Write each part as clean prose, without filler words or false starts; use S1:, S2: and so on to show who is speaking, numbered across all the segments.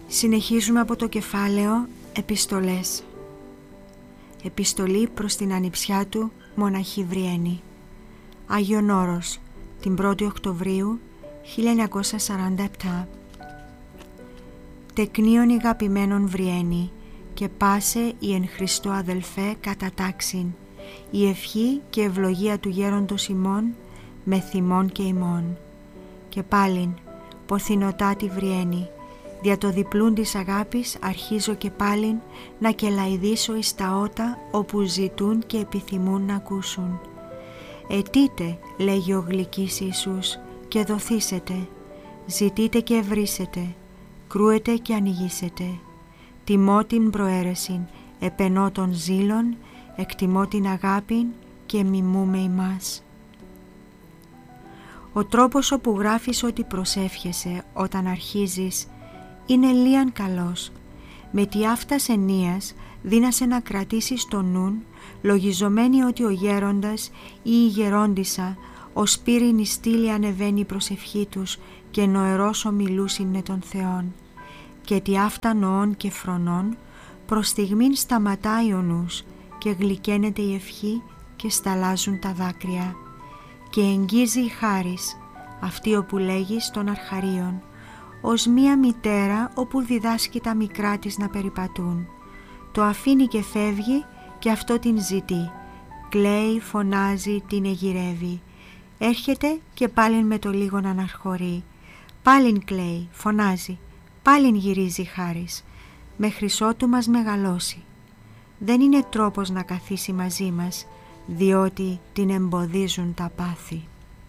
S1: Συνεχίζουμε από το κεφάλαιο Επιστολές. Επιστολή προς την ανιψιά του μοναχή Βριένη. Άγιον Όρος, την 1η Οκτωβρίου 1947. Τεκνίον αγαπημένων Βριένη, και πάσε η εν Χριστώ αδελφέ κατά τάξιν, η ευχή και ευλογία του γέροντος ημών με θυμών και ημών. Και πάλιν, ποθηνοτάτη Βριένη, δια το διπλούν της αγάπης αρχίζω και πάλιν να κελαηδήσω εις τα ότα όπου ζητούν και επιθυμούν να ακούσουν. Ετείτε, λέγει ο γλυκής Ιησούς, και δοθήσετε, ζητείτε και ευρύσετε, κρούετε και ανοιγήσετε. Τιμώ την προαίρεσιν, επενώ των ζήλων, εκτιμώ την αγάπην και μιμούμε ημάς. Ο τρόπος όπου γράφεις ότι προσεύχεσαι όταν αρχίζεις είναι λίαν καλός. Με τι αυτάς ενίας δύνασε να κρατήσεις το νουν, λογιζομένη ότι ο γέροντας ή η γερόντισσα ως πύρινη στήλη ανεβαίνει η προσευχή τους και νοερός ομιλούσιν με τον Θεόν. Και τι αυτά νοών και φρονών προς στιγμήν σταματάει ο νους και γλυκαίνεται η ευχή και σταλάζουν τα δάκρυα. Και εγγίζει η χάρις, αυτή όπου λέγει στον αρχαρίον, ως μία μητέρα όπου διδάσκει τα μικρά της να περιπατούν. Το αφήνει και φεύγει και αυτό την ζητεί. Κλαίει, φωνάζει, την εγειρεύει. Έρχεται και πάλιν με το λίγο να αναχωρεί. Πάλιν κλαίει, φωνάζει, πάλιν γυρίζει χάρις, μέχρι ότου μας μεγαλώσει. Δεν είναι τρόπος να καθίσει μαζί μας, διότι την εμποδίζουν τα πάθη.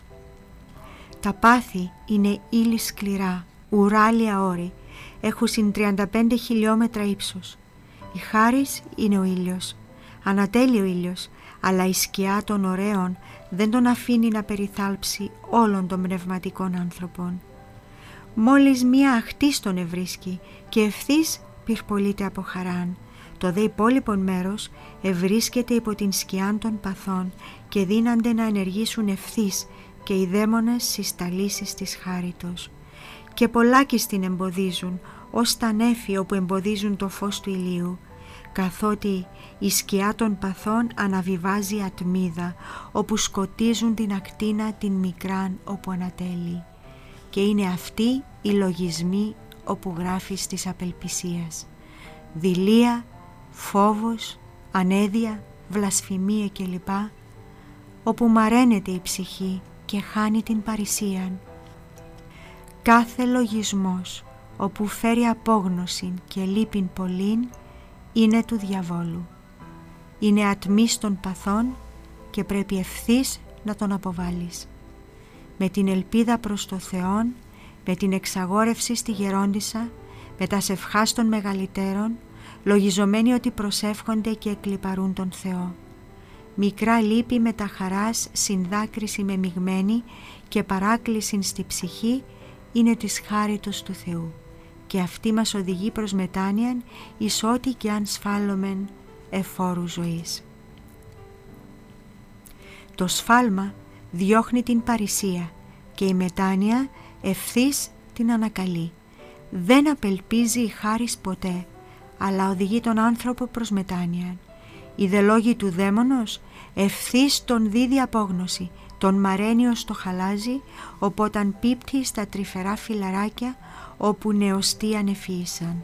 S1: Τα πάθη είναι ύλη σκληρά, ουράλια όρη, έχουν συν 35 χιλιόμετρα ύψος. Η χάρις είναι ο ήλιος, ανατέλει ο ήλιος, αλλά η σκιά των ωραίων δεν τον αφήνει να περιθάλψει όλων των πνευματικών άνθρωπων. Μόλις μία αχτής τον ευρίσκει και ευθύς πυρπολείται από χαράν. Το δε υπόλοιπον μέρος ευρίσκεται υπό την σκιά των παθών και δύνανται να ενεργήσουν ευθύς και οι δαίμονες συσταλήσεις της χάριτος. Και πολλάκις την εμποδίζουν, ως τα νέφη όπου εμποδίζουν το φως του ηλίου, καθότι η σκιά των παθών αναβιβάζει ατμίδα, όπου σκοτίζουν την ακτίνα την μικράν όπου ανατέλει. Και είναι αυτοί οι λογισμοί όπου γράφεις της απελπισίας. Δειλία, φόβος, ανέδεια, βλασφημία κλπ, όπου μαραίνεται η ψυχή και χάνει την παρησίαν. Κάθε λογισμός όπου φέρει απόγνωση και λύπην πολλήν είναι του διαβόλου. Είναι ατμής των παθών και πρέπει ευθύς να τον αποβάλεις. Με την ελπίδα προς το Θεόν, με την εξαγόρευση στη γερόντισσα, με τα σευχάς των μεγαλυτέρων, λογιζομένοι ότι προσεύχονται και εκλιπαρούν τον Θεό. Μικρά λύπη με τα χαράς, συνδάκριση με μειγμένη και παράκληση στη ψυχή είναι της χάριτος του Θεού, και αυτή μας οδηγεί προς μετάνοιαν εις ό,τι και αν σφάλωμεν εφόρου ζωής. Το σφάλμα διώχνει την παρησία και η μετάνοια ευθύς την ανακαλεί. Δεν απελπίζει η χάρις ποτέ, αλλά οδηγεί τον άνθρωπο προς μετάνοιαν. Οι δε λόγοι του δαίμονος ευθύς τον δίδει απόγνωση, τον μαραίνει ως το χαλάζι, οπόταν πίπτει στα τρυφερά φυλαράκια όπου νεωστοί ανεφύησαν.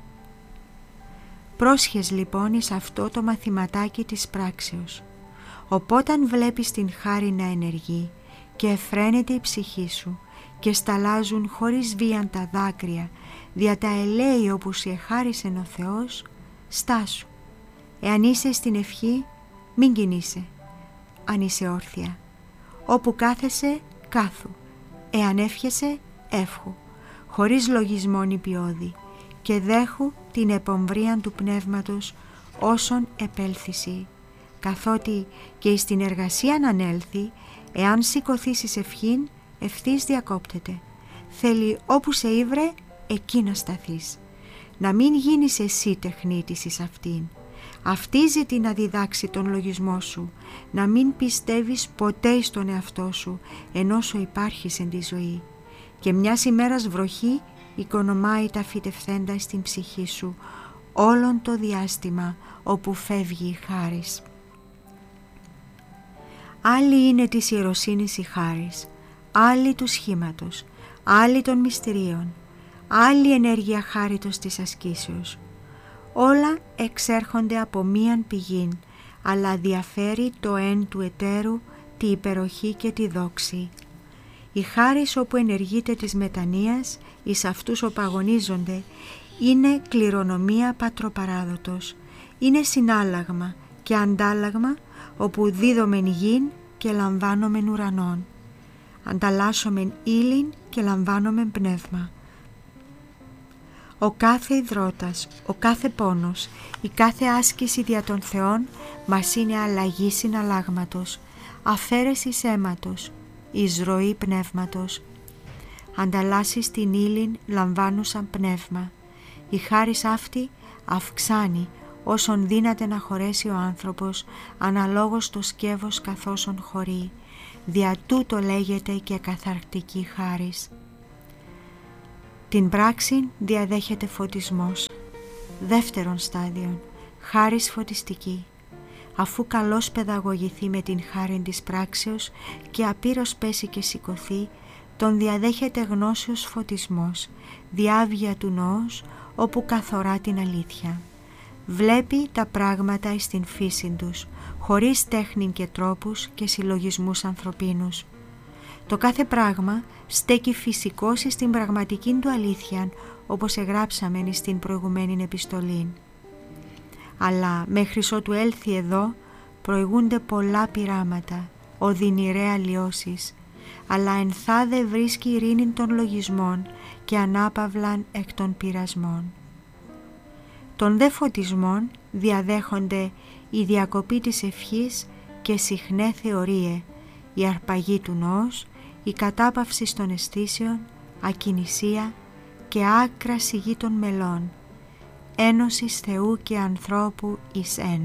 S1: Πρόσχες λοιπόν εις αυτό το μαθηματάκι της πράξεως. Οπόταν βλέπεις την χάρη να ενεργεί και εφραίνεται η ψυχή σου και σταλάζουν χωρίς βίαν τα δάκρυα δια τα ελέη όπου σε εχάρισεν ο Θεός, στάσου. Εάν είσαι στην ευχή, μην κινείσαι. Αν είσαι όρθια, όπου κάθεσαι, κάθου. Εάν εύχεσαι, εύχου, χωρίς λογισμόν υπιώδη, και δέχου την επομβρία του πνεύματος όσον επέλθηση, καθότι και εις την εργασία να ανέλθει, εάν σηκωθήσεις ευχήν, ευθύς διακόπτεται. Θέλει όπου σε ήβρε, εκεί να σταθείς. Να μην γίνεις εσύ τεχνίτης εις αυτήν. Αυτή ζητεί να διδάξει τον λογισμό σου, να μην πιστεύεις ποτέ στον εαυτό σου, ενώ σου υπάρχεις εν τη ζωή. Και μιας ημέρας βροχή οικονομάει τα φυτευθέντα στην ψυχή σου όλον το διάστημα όπου φεύγει η χάρις. Άλλη είναι της ιεροσύνης η χάρις, άλλη του σχήματος, άλλη των μυστηρίων, άλλη ενέργεια χάριτος της ασκήσεως. Όλα εξέρχονται από μίαν πηγήν, αλλά διαφέρει το εν του εταίρου τη υπεροχή και τη δόξη. Η χάρις όπου ενεργείται της μετανοίας εις αυτούς όπου αγωνίζονται είναι κληρονομία πατροπαράδοτος, είναι συνάλλαγμα και αντάλλαγμα όπου δίδομεν γην και λαμβάνομεν ουρανών, ανταλλάσσομεν ύλην και λαμβάνομεν πνεύμα. Ο κάθε ιδρώτας, ο κάθε πόνος, η κάθε άσκηση δια των Θεών μας είναι αλλαγή συναλλάγματος, αφαίρεσης αίματος, εισρωή πνεύματος. Ανταλλάσσεις την ύλην λαμβάνουσαν πνεύμα. Η χάρις αυτή αυξάνει όσον δύναται να χωρέσει ο άνθρωπος αναλόγως το σκεύος καθόσον χωρεί. Δια τούτο λέγεται και καθαρκτική χάρις. Την πράξη διαδέχεται φωτισμός. Δεύτερον στάδιο, χάρις φωτιστική. Αφού καλώς παιδαγωγηθεί με την χάριν της πράξεως και απείρως πέσει και σηκωθεί, τον διαδέχεται γνώσεως φωτισμός, διάβγεια του νοός όπου καθορά την αλήθεια. Βλέπει τα πράγματα εις την φύση τους, χωρίς τέχνην και τρόπους και συλλογισμούς ανθρωπίνους. Το κάθε πράγμα στέκει φυσικός στην πραγματική του αλήθεια, όπως εγράψαμεν στην προηγουμένη επιστολή. Αλλά μέχρι ότου έλθει εδώ προηγούνται πολλά πειράματα, οδυνηρέ αλλοιώσεις, αλλά ενθάδε βρίσκει ειρήνη των λογισμών και ανάπαυλαν εκ των πειρασμών. Των δε φωτισμών διαδέχονται η διακοπή της ευχής και συχνέ θεωρίε, η αρπαγή του νοός, η κατάπαυση των αισθήσεων, ακινησία και άκρα σιγή των μελών, ένωσης Θεού και ανθρώπου εις εν.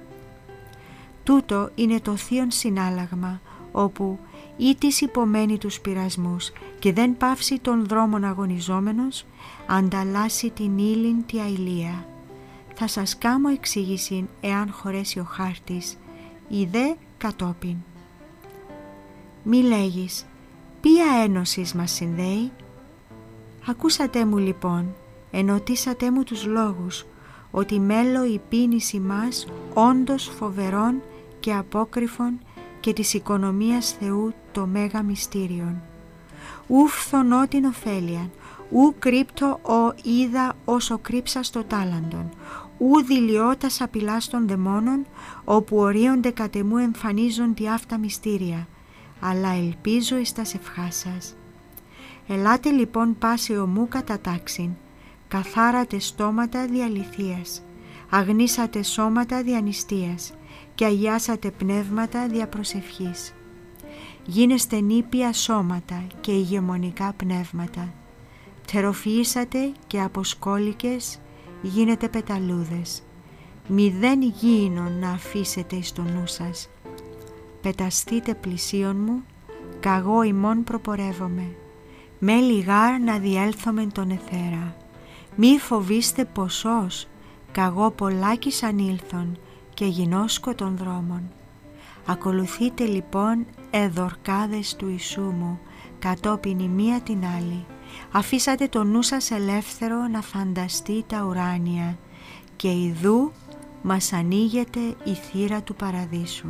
S1: Τούτο είναι το θείον συνάλλαγμα, όπου ή της υπομένει τους πειρασμούς και δεν πάυσει των δρόμων αγωνιζόμενος, ανταλλάσσει την ύλην τη αηλία. Θα σας κάμω εξήγηση εάν χωρέσει ο χάρτης, ή δε κατόπιν. Μη λέγεις, ποια ένωσης μας συνδέει? Ακούσατε μου λοιπόν, ενωτήσατε μου τους λόγους, ότι μέλω η πίνηση μας όντως φοβερών και απόκρυφων και της οικονομίας Θεού το μέγα μυστήριον. Ου φθονώ την ωφέλειαν, ου κρύπτω ο είδα όσο κρύψα στο τάλαντον, ου δηλιώ τα σαπηλάς των δαιμόνων, όπου ορίονται κατ' εμού εμφανίζονται αυτά μυστήρια, αλλά ελπίζω εις τας ευχάς σας. Ελάτε λοιπόν πάση ομού κατά τάξιν, καθάρατε στόματα διαλυθίας, αγνίσατε σώματα διανυστίας και αγιάσατε πνεύματα διαπροσευχής. Γίνεστε νήπια σώματα και ηγεμονικά πνεύματα. Τεροφυήσατε και αποσκόλικες γίνετε πεταλούδες. Μηδέν γήινον να αφήσετε εις το νου σας. Πεταστείτε πλησίον μου, καγώ ημών προπορεύομαι. Με λιγάρ να διέλθομεν τον εθέρα. Μη φοβήστε ποσός, καγώ πολλάκις ανήλθον και γινώσκω των δρόμων. Ακολουθείτε λοιπόν εδωρκάδες του Ιησού μου, κατόπιν η μία την άλλη. Αφήσατε το νου σας ελεύθερο να φανταστεί τα ουράνια και ιδού μας ανοίγεται η θύρα του παραδείσου.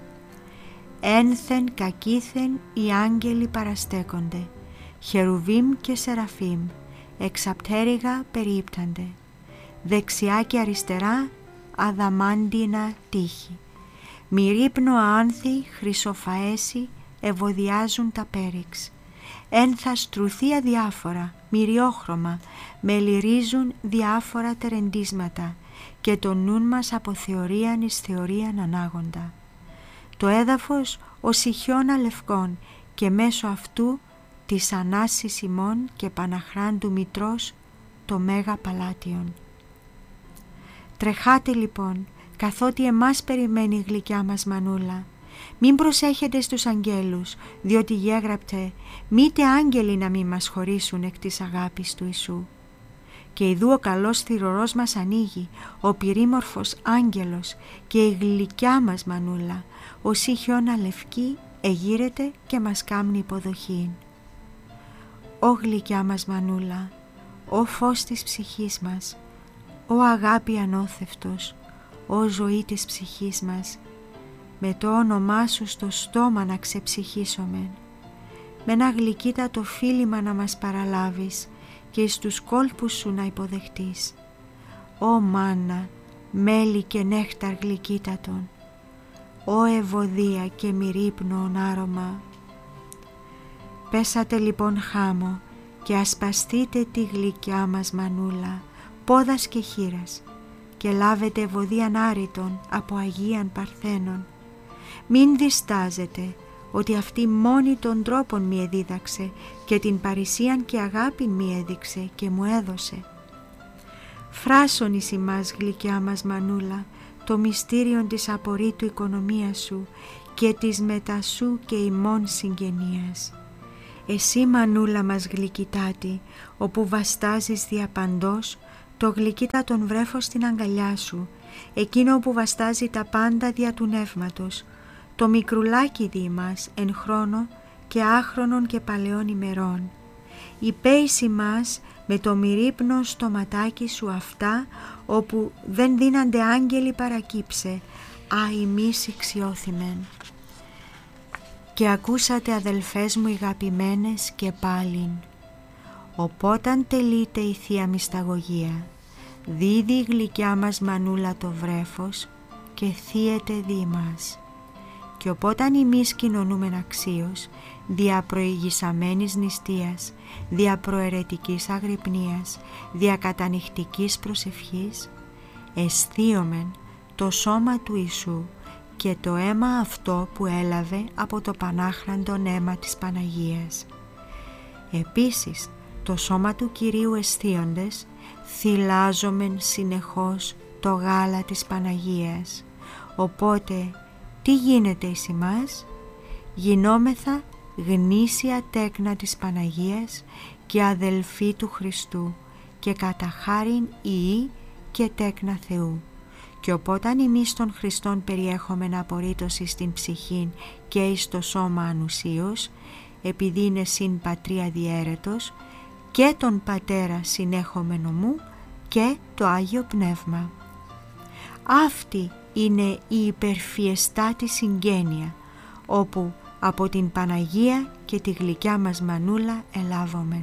S1: Ένθεν κακήθεν οι άγγελοι παραστέκονται, χερουβίμ και σεραφίμ, εξαπτέρυγα περίπτανται, δεξιά και αριστερά αδαμάντινα τείχη. Μυρίπνο άνθη χρυσοφαέσι ευωδιάζουν τα πέριξ. Ένθα στρουθεί αδιάφορα, μυριόχρωμα, μελυρίζουν διάφορα τερεντίσματα και το νουν μας από θεωρίαν εις θεωρίαν ανάγοντα. Το έδαφος ως ηχιώνα λευκών και μέσω αυτού της ανάσης ημών και Παναχράντου Μητρός το μέγα παλάτιον. Τρεχάτε λοιπόν, καθότι εμάς περιμένει η γλυκιά μας μανούλα, Μην προσέχετε στους αγγέλους, διότι γέγραπτε «Μήτε άγγελοι να μην μας χωρίσουν εκ της αγάπης του Ιησού». Και ιδού ο καλός θυρωρός μας ανοίγει, ο πυρήμορφος άγγελος και η γλυκιά μας μανούλα, όσοι χιόνα λευκή εγείρεται και μας κάμνει υποδοχήν. Ω γλυκιά μας μανούλα, ω φως της ψυχής μας, ω αγάπη ανώθευτος, ω ζωή της ψυχής μας, με το όνομά σου στο στόμα να ξεψυχήσομεν, με ένα γλυκύτατο φίλημα να μας παραλάβεις και εις τους κόλπους σου να υποδεχτείς. Ω μάνα, μέλι και νέχταρ γλυκύτατον, ω ευωδία και μυρίπνοον άρωμα. Πέσατε λοιπόν χάμω και ασπαστείτε τη γλυκιά μας μανούλα, πόδας και χείρας, και λάβετε ευωδίαν άρρητον από Αγίαν Παρθένων. Μην διστάζετε, ότι αυτή μόνη των τρόπων μη εδίδαξε και την παρησίαν και αγάπην μη έδειξε και μου έδωσε. Φράσον εις ημάς γλυκιά μας μανούλα, το μυστήριον της απορρίτου οικονομίας σου και της μετά σου και ημών συγγενείας. Εσύ μανούλα μας γλυκυτάτη, όπου βαστάζεις διαπαντός, το γλυκύτατον βρέφος στην αγκαλιά σου, εκείνο που βαστάζει τα πάντα δια του νεύματος, το μικρουλάκι δι' μας εν χρόνο και άχρονων και παλαιών ημερών. Υπέησι μας με το μυρίπνο στοματάκι σου αυτά, όπου δεν δίνανται άγγελοι παρακύψε, α ημείς ηξιώθημεν. Και ακούσατε αδελφές μου αγαπημένες και πάλιν, οπόταν τελείται η Θεία Μυσταγωγία, δίδει η γλυκιά μας μανούλα το βρέφος και θύεται δι' μας. Και οπόταν ημείς κοινωνούμεν αξίως, δια προηγησαμένης νηστείας, δια προαιρετικής αγρυπνίας, δια κατανυχτικής προσευχής, αισθίομεν το σώμα του Ιησού και το αίμα αυτό που έλαβε από το πανάχραντον αίμα της Παναγίας. Επίσης, το σώμα του Κυρίου αισθίοντες, θυλάζομεν συνεχώς το γάλα της Παναγίας. Οπότε, τι γίνεται εις ημάς? Γινόμεθα γνήσια τέκνα της Παναγίας και αδελφοί του Χριστού και κατά χάριν ιη και τέκνα Θεού. Και οπότε ημείς των Χριστών περιέχομεν απορρίτωση στην ψυχήν και εις το σώμα ανουσίως, επειδή είναι συν πατρία διέρετος, και τον Πατέρα συνέχομεν ομού και το Άγιο Πνεύμα. Αυτή είναι η υπερφιεστάτη συγγένεια, όπου από την Παναγία και τη γλυκιά μας μανούλα ελάβομεν.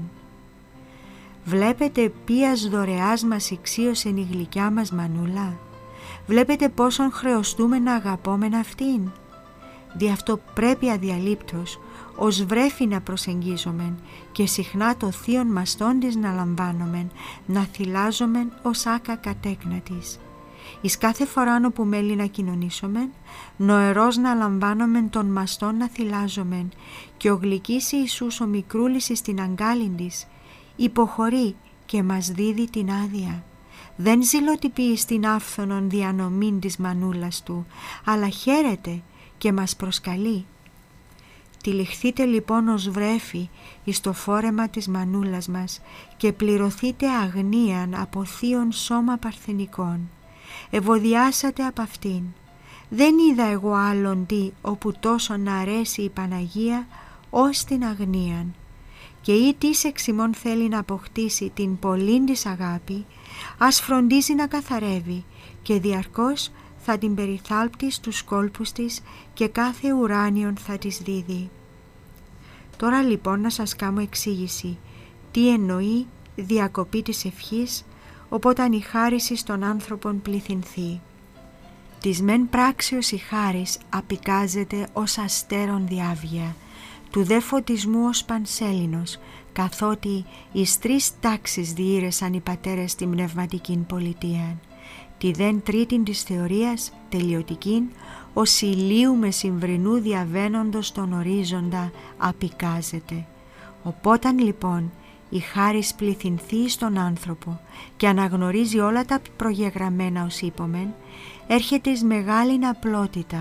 S1: Βλέπετε ποίας δωρεάς μας ηξίωσεν η γλυκιά μας μανούλα? Βλέπετε πόσον χρεωστούμε να αγαπόμεν αυτήν? Δι' αυτό πρέπει αδιαλείπτως ως βρέφη να προσεγγίζομεν και συχνά το θείον μαστόν της να λαμβάνομεν, να θυλάζομεν ως άκα κατέκνα της. Εις κάθε φοράν όπου μέλη να κοινωνήσομεν, νοερός να λαμβάνομεν τον μαστόν να θυλάζομεν, και ο γλυκής Ιησούς ο μικρούλης εις την αγκάλιν της υποχωρεί και μας δίδει την άδεια. Δεν ζηλοτυπεί στην άφθονον διανομήν της μανούλας του, αλλά χαίρεται και μας προσκαλεί. Τυλιχθείτε λοιπόν ως βρέφη εις το φόρεμα της μανούλας μας και πληρωθείτε αγνίαν από θείον σώμα παρθενικών. Ευωδιάσατε απ' αυτήν. Δεν είδα εγώ άλλον τι όπου τόσο να αρέσει η Παναγία ως την αγνίαν. Και ή τις εξ ημών θέλει να αποκτήσει την πολλήν της αγάπη, ας φροντίζει να καθαρεύει και διαρκώς θα την περιθάλπτει στους κόλπους της και κάθε ουράνιον θα της δίδει. Τώρα λοιπόν να σας κάνω εξήγηση τι εννοεί διακοπή της ευχής, οπόταν η χάριση των άνθρωπων πληθυνθεί. Της μεν πράξεως η χάρις απικάζεται ως αστέρον διάβγεια, του δε φωτισμού ως πανσέλινος, καθότι εις τρεις τάξεις διήρεσαν οι πατέρες στην πνευματικήν πολιτείαν. Τη δεν τρίτην της θεωρίας τελειωτικήν, ως ηλίου με συμβρινού διαβαίνοντος τον ορίζοντα απικάζεται. Οπόταν λοιπόν η χάρις πληθυνθεί στον άνθρωπο και αναγνωρίζει όλα τα προγεγραμμένα ως είπομεν, έρχεται εις μεγάλην απλότητα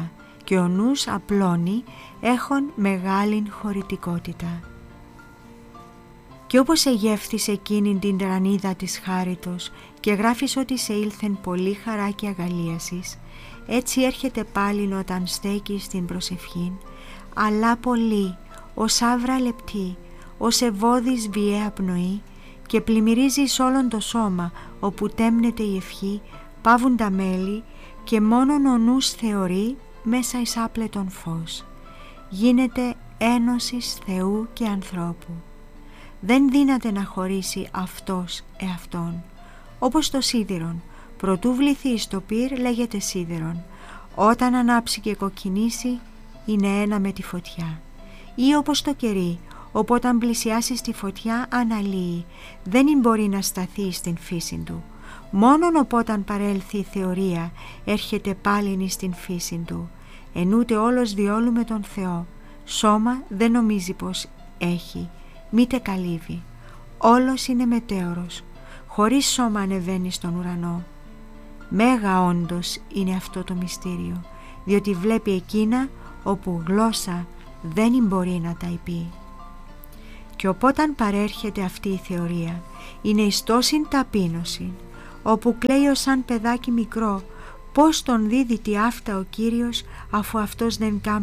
S1: και ο νους απλώνει έχων μεγάλην χωρητικότητα. Και όπως εγεύθης εκείνην την τρανίδα της χάριτος και γράφεις ότι σε ήλθεν πολύ χαρά και αγαλίασης, έτσι έρχεται πάλιν όταν στέκεις στην προσευχήν, αλλά πολύ, ως άβρα λεπτή, ως ευώδης βιαία πνοή, και πλημμυρίζεις όλον το σώμα όπου τέμνεται η ευχή, πάβουν τα μέλη και μόνον ο νους θεωρεί μέσα εις άπλετον φως. Γίνεται ένωσης Θεού και ανθρώπου. Δεν δύναται να χωρίσει αυτός εαυτόν. Όπως το σίδηρον, προτού βληθεί στο πυρ λέγεται σίδηρον, όταν ανάψει και κοκκινήσει είναι ένα με τη φωτιά. Ή όπως το κερί, όπου όταν πλησιάσει στη φωτιά αναλύει, δεν μπορεί να σταθεί στην φύση του. Μόνον οπότε παρέλθει η θεωρία έρχεται πάλιν στην φύση του, ενούται όλος διόλου με τον Θεό. Σώμα δεν νομίζει πως έχει, μήτε καλύβει. Όλος είναι μετέωρος, χωρίς σώμα ανεβαίνει στον ουρανό. Μέγα όντως είναι αυτό το μυστήριο, διότι βλέπει εκείνα όπου γλώσσα δεν μπορεί να τα πει. Και οπότε παρέρχεται αυτή η θεωρία, είναι εις τόσην ταπείνωση, όπου κλαίει ως σαν παιδάκι μικρό, πώς τον δίδει τι αυτά ο Κύριος, αφού αυτός δεν κάνει